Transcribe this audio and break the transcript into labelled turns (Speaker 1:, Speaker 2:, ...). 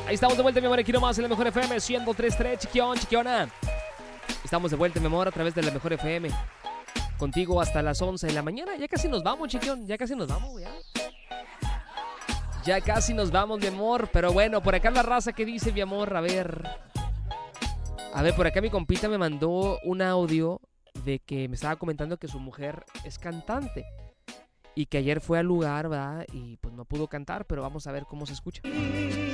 Speaker 1: Ahí estamos de vuelta, mi amor, aquí nomás en la Mejor FM 103.3, chiquiona. Estamos de vuelta, mi amor, a través de la Mejor FM. Contigo hasta las 11 de la mañana. Ya casi nos vamos, chiquión, ya casi nos vamos, ya. Ya casi nos vamos, mi amor. Pero bueno, por acá la raza que dice, mi amor, a ver, por acá mi compita me mandó un audio de que me estaba comentando que su mujer es cantante y que ayer fue al lugar, ¿verdad? Y pues no pudo cantar, pero vamos a ver cómo se escucha.